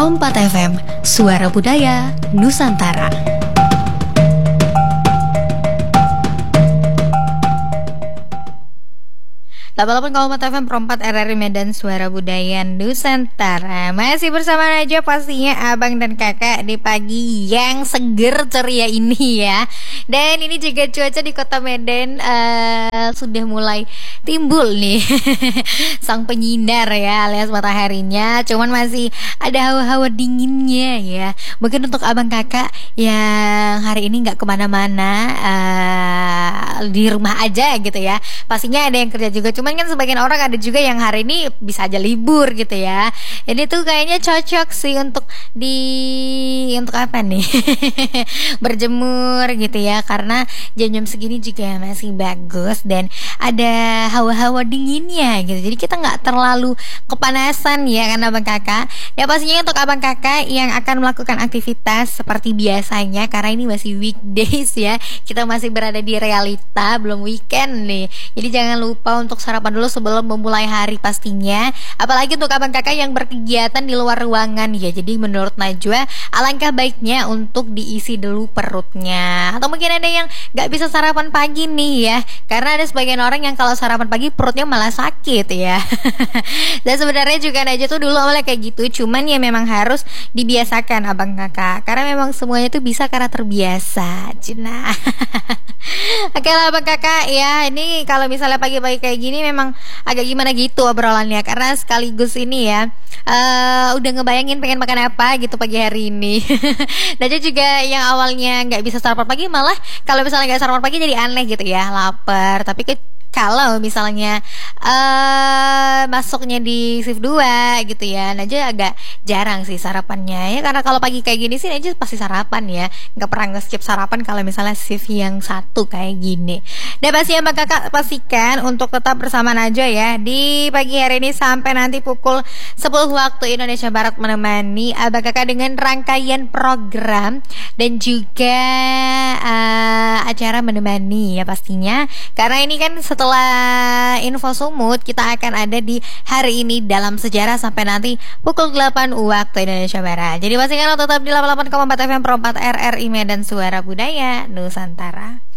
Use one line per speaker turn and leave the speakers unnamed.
Kompas FM, Suara Budaya Nusantara. 88,4 FM Perempat RRI Medan, Suara Budaya Nusantara. Masih bersama aja pastinya abang dan kakak di pagi yang seger ceria ini ya. Dan ini juga cuaca di kota Medan sudah mulai timbul nih sang penyinar ya, alias mataharinya. Cuman masih ada hawa-hawa dinginnya ya. Mungkin untuk abang kakak yang hari ini gak kemana-mana, di rumah aja gitu ya, pastinya ada yang kerja juga. Cuman kan sebagian orang ada juga yang hari ini bisa aja libur gitu ya. Ini tuh kayaknya cocok sih untuk apa nih berjemur gitu ya, karena jam-jam segini juga masih bagus dan ada hawa-hawa dinginnya gitu. Jadi kita nggak terlalu kepanasan ya kan abang kakak. Ya pastinya untuk abang kakak yang akan melakukan aktivitas seperti biasanya, karena ini masih weekdays ya, kita masih berada di realita, belum weekend nih. Jadi jangan lupa untuk sarapan dulu sebelum memulai hari pastinya. Apalagi untuk abang kakak yang berkegiatan di luar ruangan ya. Jadi menurut Najwa alangkah baiknya untuk diisi dulu perutnya. Atau mungkin ada yang gak bisa sarapan pagi nih ya, karena ada sebagian orang yang kalau sarapan pagi perutnya malah sakit ya. Dan sebenarnya juga Najwa tuh dulu awalnya kayak gitu, cuman ya memang harus dibiasakan abang kakak, karena memang semuanya tuh bisa karena terbiasa. Cina. Oke lah abang kakak ya, ini kalau misalnya pagi-pagi kayak gini memang agak gimana gitu obrolannya, karena sekaligus ini ya udah ngebayangin pengen makan apa gitu pagi hari ini. Najwa juga yang awalnya nggak bisa sarapan pagi, malah kalau misalnya nggak sarapan pagi jadi aneh gitu ya, lapar. Tapi kalau misalnya masuknya di shift 2 gitu ya, Najwa agak jarang sih sarapannya ya, karena kalau pagi kayak gini sih Najwa pasti sarapan ya, nggak pernah nge-skip sarapan kalau misalnya shift yang satu kayak gini. Dan pasti abang kakak pastikan untuk tetap bersama Najwa ya di pagi hari ini sampai nanti pukul 10 waktu Indonesia Barat, menemani abang kakak dengan rangkaian program dan juga acara menemani ya pastinya, karena ini kan setelah info sumut kita akan ada di hari ini dalam sejarah sampai nanti pukul 8 waktu Indonesia Barat. Jadi pastikan tetap di 88,4 FM Perempat RRI Medan, Suara Budaya Nusantara.